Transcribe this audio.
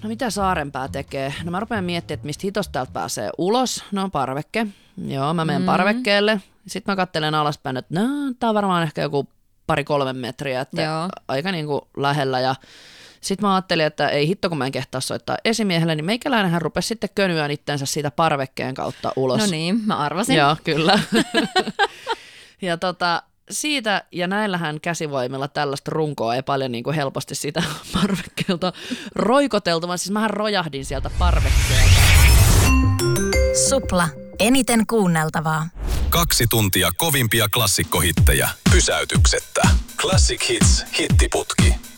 No mitä Saarenpää tekee? No mä rupean miettimään, että mistä hitosta täältä pääsee ulos. No parvekke. Joo, mä menen parvekkeelle. Sitten mä katselen alaspäin, että no, tää on varmaan ehkä joku 2-3 metriä, että aika niinku lähellä. Ja sitten mä ajattelin, että ei hitto, kun mä en kehtaa soittaa esimiehelle, niin meikäläinenhän rupesi sitten könyään itsensä siitä parvekkeen kautta ulos. No niin, mä arvasin. Joo, kyllä. Ja siitä ja näillähän käsivoimilla tällaista runkoa ei paljon niin kuin helposti sitä parvekkeelta roikoteltu, vaan siis mähän rojahdin sieltä parvekkeelta. Supla. Eniten kuunneltavaa. 2 tuntia kovimpia klassikkohittejä pysäytyksettä. Classic Hits -hittiputki.